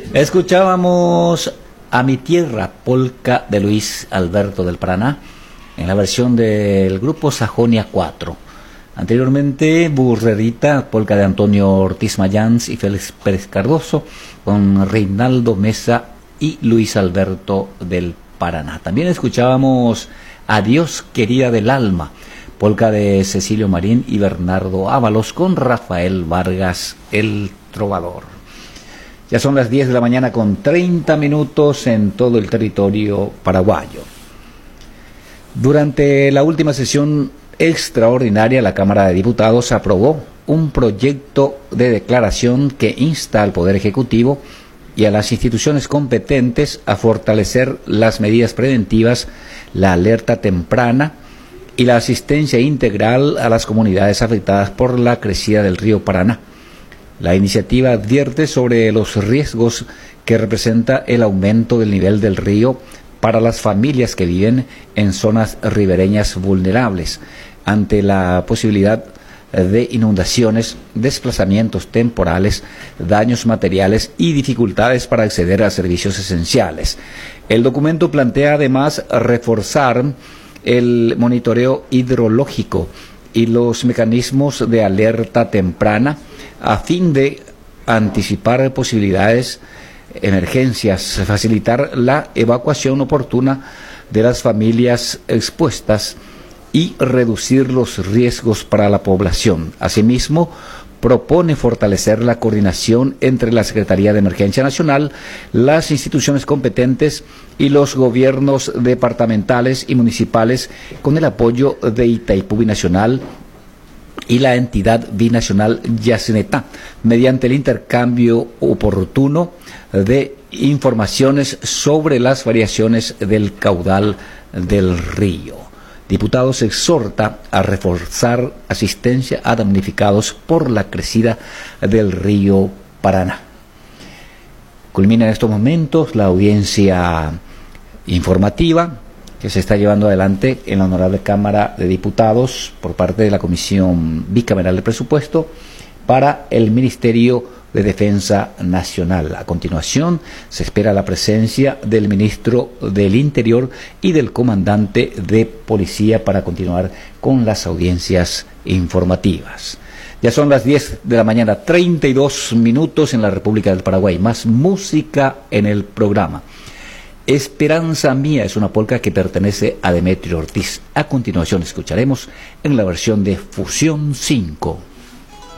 Escuchábamos A mi tierra, polca de Luis Alberto del Paraná, en la versión del grupo Sajonia 4. Anteriormente, Burrerita, polca de Antonio Ortiz Mayans y Félix Pérez Cardoso, con Reinaldo Mesa y Luis Alberto del Paraná. También escuchábamos Adiós querida del alma, polca de Cecilio Marín y Bernardo Ábalos, con Rafael Vargas el Trovador. Ya son las 10 de la mañana con 30 minutos en todo el territorio paraguayo. Durante la última sesión extraordinaria, la Cámara de Diputados aprobó un proyecto de declaración que insta al Poder Ejecutivo y a las instituciones competentes a fortalecer las medidas preventivas, la alerta temprana y la asistencia integral a las comunidades afectadas por la crecida del río Paraná. La iniciativa advierte sobre los riesgos que representa el aumento del nivel del río para las familias que viven en zonas ribereñas vulnerables, ante la posibilidad de inundaciones, desplazamientos temporales, daños materiales y dificultades para acceder a servicios esenciales. El documento plantea además reforzar el monitoreo hidrológico y los mecanismos de alerta temprana a fin de anticipar posibilidades, emergencias, facilitar la evacuación oportuna de las familias expuestas y reducir los riesgos para la población. Asimismo, propone fortalecer la coordinación entre la Secretaría de Emergencia Nacional, las instituciones competentes y los gobiernos departamentales y municipales, con el apoyo de Itaipú Binacional y la entidad binacional Yacinetá, mediante el intercambio oportuno de informaciones sobre las variaciones del caudal del río. Diputados exhorta a reforzar asistencia a damnificados por la crecida del río Paraná. Culmina en estos momentos la audiencia informativa que se está llevando adelante en la Honorable Cámara de Diputados por parte de la Comisión Bicameral de Presupuesto para el Ministerio de Defensa Nacional. A continuación, se espera la presencia del Ministro del Interior y del Comandante de Policía para continuar con las audiencias informativas. Ya son las 10 de la mañana, 32 minutos en la República del Paraguay. Más música en el programa. Esperanza Mía es una polca que pertenece a Demetrio Ortiz. A continuación escucharemos en la versión de Fusión 5.